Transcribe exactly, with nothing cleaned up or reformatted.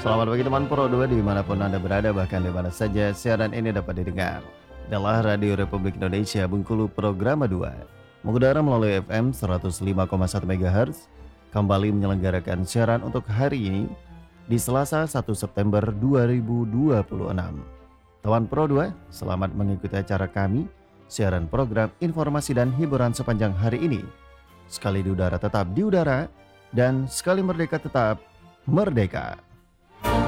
Selamat pagi teman Pro dua dimanapun Anda berada, bahkan di mana saja siaran ini dapat didengar. Adalah Radio Republik Indonesia Bengkulu Programa dua, mengudara melalui F M seratus lima koma satu MHz, kembali menyelenggarakan siaran untuk hari ini di Selasa satu September dua ribu dua puluh enam. Teman Pro dua, selamat mengikuti acara kami, siaran program informasi dan hiburan sepanjang hari ini. Sekali di udara tetap di udara, dan sekali merdeka tetap merdeka.